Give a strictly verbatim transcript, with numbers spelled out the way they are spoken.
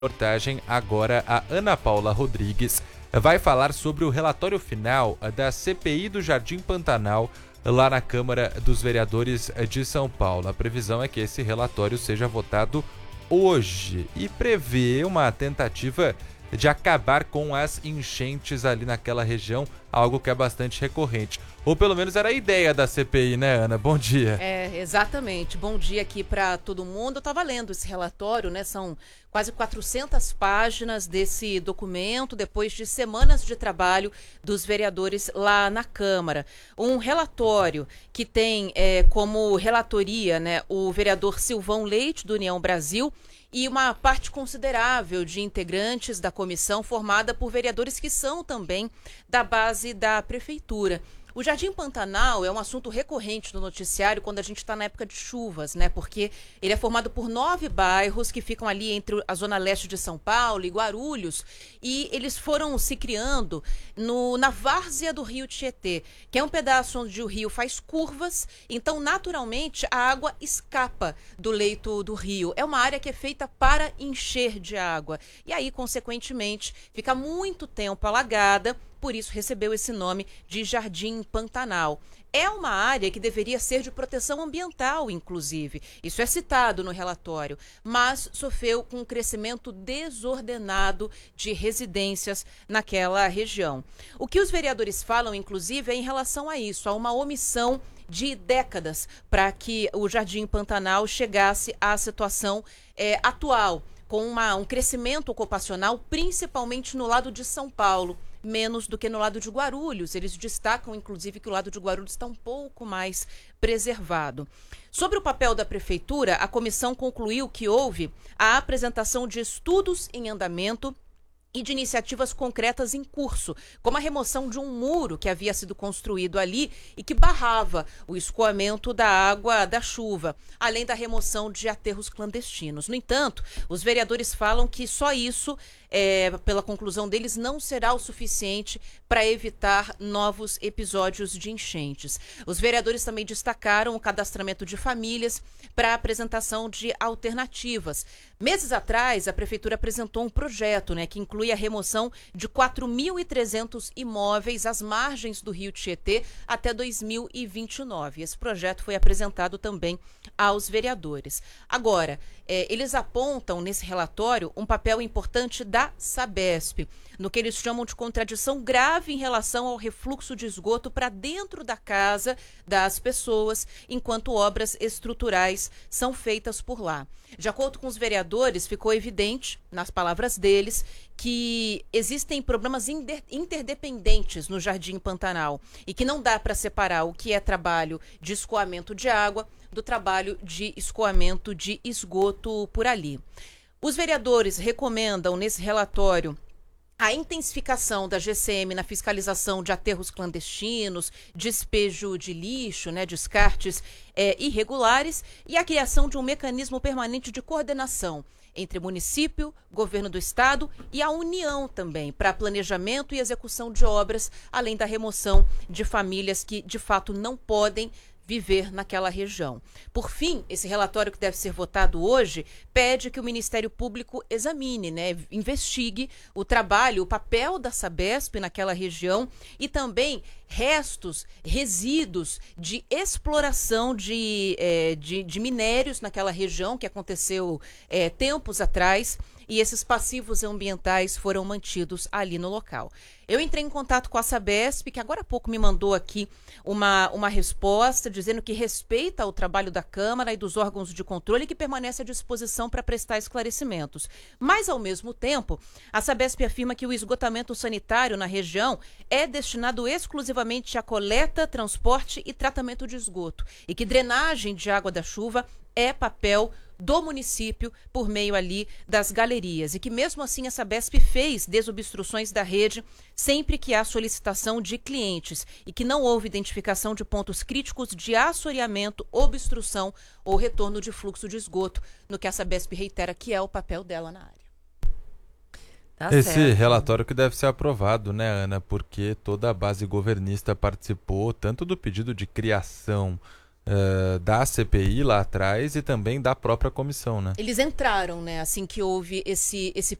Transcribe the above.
Reportagem agora a Ana Paula Rodrigues vai falar sobre o relatório final da C P I do Jardim Pantanal lá na Câmara dos Vereadores de São Paulo. A previsão é que esse relatório seja votado hoje e prevê uma tentativa de acabar com as enchentes ali naquela região, algo que é bastante recorrente. Ou pelo menos era a ideia da C P I, né, Ana? Bom dia. É, exatamente. Bom dia aqui para todo mundo. Eu estava lendo esse relatório, né? São quase quatrocentas páginas desse documento, depois de semanas de trabalho dos vereadores lá na Câmara. Um relatório que tem é, como relatoria, né, o vereador Silvão Leite, do União Brasil, e uma parte considerável de integrantes da comissão formada por vereadores que são também da base da prefeitura. O Jardim Pantanal é um assunto recorrente no noticiário quando a gente está na época de chuvas, né? Porque ele é formado por nove bairros que ficam ali entre a zona leste de São Paulo e Guarulhos, e eles foram se criando no, na várzea do rio Tietê, que é um pedaço onde o rio faz curvas, então naturalmente a água escapa do leito do rio. É uma área que é feita para encher de água e aí, consequentemente, fica muito tempo alagada. Por isso recebeu esse nome de Jardim Pantanal. É uma área que deveria ser de proteção ambiental, inclusive. Isso é citado no relatório, mas sofreu com um crescimento desordenado de residências naquela região. O que os vereadores falam, inclusive, é em relação a isso, a uma omissão de décadas para que o Jardim Pantanal chegasse à situação é, atual, com uma, um crescimento ocupacional, principalmente no lado de São Paulo, menos do que no lado de Guarulhos. Eles destacam, inclusive, que o lado de Guarulhos está um pouco mais preservado. Sobre o papel da prefeitura, a comissão concluiu que houve a apresentação de estudos em andamento e de iniciativas concretas em curso, como a remoção de um muro que havia sido construído ali e que barrava o escoamento da água da chuva, além da remoção de aterros clandestinos. No entanto, os vereadores falam que só isso, é, pela conclusão deles, não será o suficiente para evitar novos episódios de enchentes. Os vereadores também destacaram o cadastramento de famílias para a apresentação de alternativas. Meses atrás, a prefeitura apresentou um projeto, né, que inclui a remoção de quatro mil e trezentos imóveis às margens do rio Tietê até dois mil e vinte e nove. Esse projeto foi apresentado também aos vereadores. Agora, eh, eles apontam nesse relatório um papel importante da Sabesp, no que eles chamam de contradição grave em relação ao refluxo de esgoto para dentro da casa das pessoas, enquanto obras estruturais são feitas por lá. De acordo com os vereadores, ficou evidente, nas palavras deles, que existem problemas interdependentes no Jardim Pantanal e que não dá para separar o que é trabalho de escoamento de água do trabalho de escoamento de esgoto por ali. Os vereadores recomendam nesse relatório a intensificação da G C M na fiscalização de aterros clandestinos, despejo de lixo, né, descartes é, irregulares e a criação de um mecanismo permanente de coordenação entre município, governo do estado e a União também, para planejamento e execução de obras, além da remoção de famílias que, de fato, não podem viver naquela região. Por fim, esse relatório que deve ser votado hoje pede que o Ministério Público examine, né, investigue o trabalho, o papel da Sabesp naquela região e também restos, resíduos de exploração de, é, de, de minérios naquela região que aconteceu é, tempos atrás. E esses passivos ambientais foram mantidos ali no local. Eu entrei em contato com a Sabesp, que agora há pouco me mandou aqui uma, uma resposta dizendo que respeita o trabalho da Câmara e dos órgãos de controle e que permanece à disposição para prestar esclarecimentos. Mas, ao mesmo tempo, a Sabesp afirma que o esgotamento sanitário na região é destinado exclusivamente à coleta, transporte e tratamento de esgoto e que drenagem de água da chuva é papel do município por meio ali das galerias e que mesmo assim a Sabesp fez desobstruções da rede sempre que há solicitação de clientes e que não houve identificação de pontos críticos de assoreamento, obstrução ou retorno de fluxo de esgoto, no que a Sabesp reitera que é o papel dela na área. Tá Esse certo. Relatório que deve ser aprovado, né, Ana? Porque toda a base governista participou tanto do pedido de criação uh, da C P I lá atrás e também da própria comissão, né? Eles entraram, né, assim que houve esse, esse